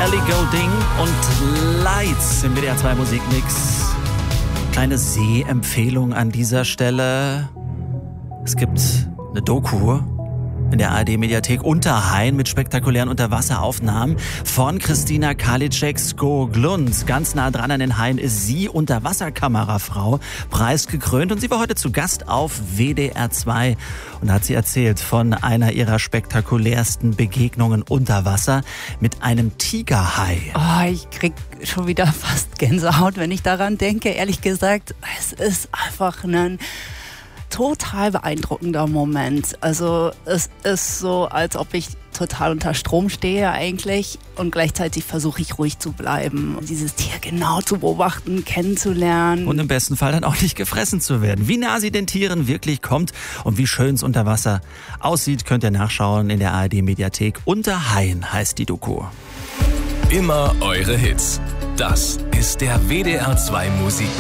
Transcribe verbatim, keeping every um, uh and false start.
Ellie Goulding und Lights im W D R zwei Musikmix. Kleine Sehempfehlung an dieser Stelle. Es gibt eine Doku in der A R D-Mediathek Unterhain mit spektakulären Unterwasseraufnahmen von Christina Karliczek-Skoglund. Ganz nah dran an den Hain ist sie, Unterwasserkamerafrau, preisgekrönt. Und sie war heute zu Gast auf W D R zwei und hat sie erzählt von einer ihrer spektakulärsten Begegnungen unter Wasser mit einem Tigerhai. Oh, ich krieg schon wieder fast Gänsehaut, wenn ich daran denke. Ehrlich gesagt, es ist einfach ein total beeindruckender Moment. Also es ist so, als ob ich total unter Strom stehe eigentlich und gleichzeitig versuche ich ruhig zu bleiben, dieses Tier genau zu beobachten, kennenzulernen. Und im besten Fall dann auch nicht gefressen zu werden. Wie nah sie den Tieren wirklich kommt und wie schön es unter Wasser aussieht, könnt ihr nachschauen in der A R D-Mediathek. Unterhain heißt die Doku. Immer eure Hits. Das ist der W D R zwei Musik.